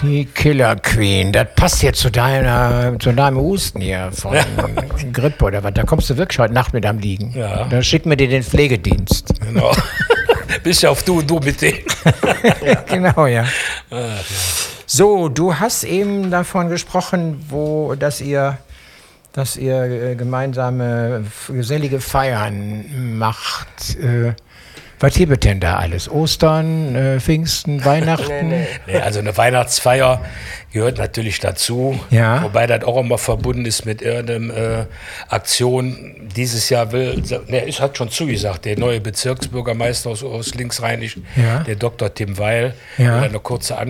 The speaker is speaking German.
Die Killer Queen, das passt jetzt zu deinem Husten hier von Grippe oder was. Da kommst du wirklich heute Nacht mit am Liegen. Ja. Dann schicken wir dir den Pflegedienst. Genau. Bist ja auf du und du mit denen. Ja. Genau, ja. So, du hast eben davon gesprochen, dass ihr gemeinsame gesellige Feiern macht. Was gibt denn da alles? Ostern, Pfingsten, Weihnachten? Nee, also eine Weihnachtsfeier gehört natürlich dazu. Ja. Wobei das auch immer verbunden ist mit irgendeiner Aktion. Dieses Jahr hat schon zugesagt, der neue Bezirksbürgermeister aus Linksrheinisch, Ja. der Dr. Tim Weil, Ja. eine kurze